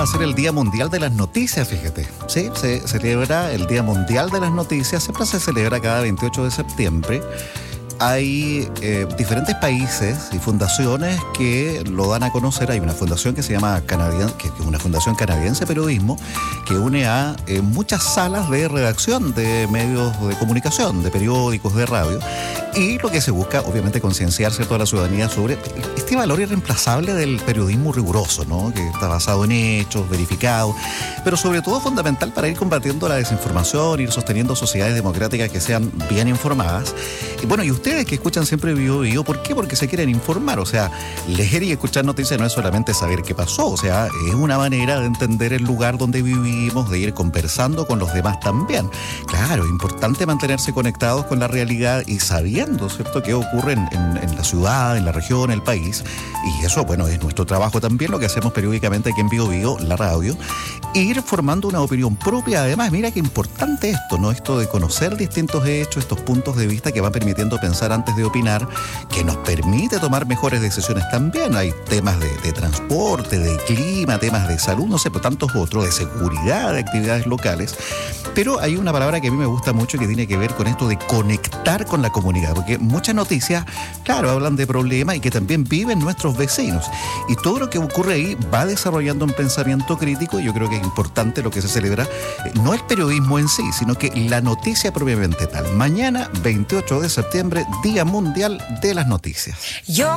a ser el Día Mundial de las Noticias, fíjate. Sí, se celebra el Día Mundial de las Noticias, siempre se celebra cada 28 de septiembre. Hay diferentes países y fundaciones que lo dan a conocer. Hay una fundación que se llama que es una fundación canadiense de periodismo que une a muchas salas de redacción de medios de comunicación, de periódicos, de radio. Y lo que se busca, obviamente, concienciar a toda la ciudadanía sobre este valor irreemplazable del periodismo riguroso, ¿no? Que está basado en hechos, verificados, pero sobre todo fundamental para ir combatiendo la desinformación, ir sosteniendo sociedades democráticas que sean bien informadas. Y bueno, y ustedes que escuchan siempre Bio, ¿por qué? Porque se quieren informar. O sea, leer y escuchar noticias no es solamente saber qué pasó, o sea, es una manera de entender el lugar donde vivimos, de ir conversando con los demás también. Claro, es importante mantenerse conectados con la realidad y sabiendo, ¿cierto?, qué ocurre en la ciudad, en la región, en el país. Y eso, bueno, es nuestro trabajo también, lo que hacemos periódicamente aquí en Bio, la radio. Ir formando una opinión propia. Además, mira qué importante esto, ¿no? Esto de conocer distintos hechos, estos puntos de vista que van permitiendo pensar antes de opinar, que nos permite tomar mejores decisiones también. Hay temas de transporte, de clima, temas de salud, no sé, pero tantos otros, de seguridad, de actividades locales. Pero hay una palabra que a mí me gusta mucho que tiene que ver con esto de conectar con la comunidad, porque muchas noticias, claro, hablan de problemas y que también viven nuestros vecinos. Y todo lo que ocurre ahí va desarrollando un pensamiento crítico, y yo creo que es importante lo que se celebra, no el periodismo en sí, sino que la noticia propiamente tal. Mañana, 28 de septiembre, Día Mundial de las Noticias.